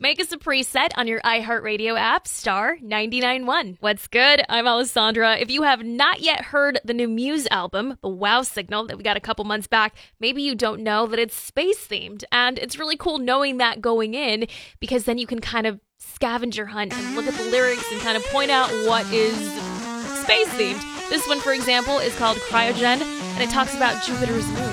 Make us a preset on your iHeartRadio app, star 99.1. What's good? I'm Alessandra. If you have not yet heard the new Muse album, The Wow Signal, that we got a couple months back, maybe you don't know that it's space-themed. And it's really cool knowing that going in, because then you can kind of scavenger hunt and look at the lyrics and kind of point out what is space-themed. This one, for example, is called Cryogen, and it talks about Jupiter's moon.